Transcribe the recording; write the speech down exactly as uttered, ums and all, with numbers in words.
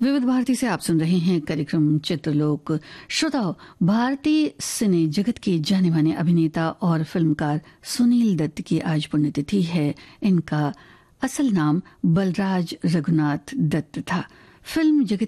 विविध भारती से आप सुन रहे हैं कार्यक्रम चित्रलोक। श्रोताओ, भारतीय सिने जगत के जाने माने अभिनेता और फिल्मकार सुनील दत्त की आज पुण्यतिथि है। इनका असल नाम बलराज रघुनाथ दत्त था। फिल्म जगत